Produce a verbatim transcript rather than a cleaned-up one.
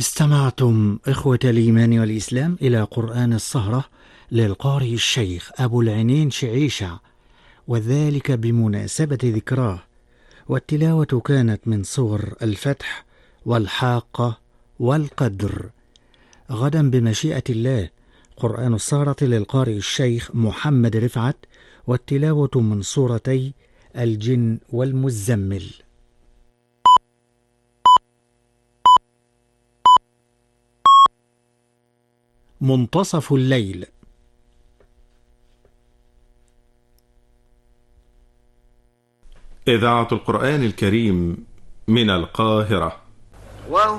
استمعتم إخوة الإيمان والإسلام إلى قرآن السهرة للقارئ الشيخ أبو العينين شعيشة، وذلك بمناسبة ذكراه، والتلاوة كانت من سور الفتح والحاقة والقدر. غدا بمشيئة الله قرآن السهرة للقارئ الشيخ محمد رفعت، والتلاوة من سورتي الجن والمزمل. منتصف الليل. إذاعة القرآن الكريم من القاهرة.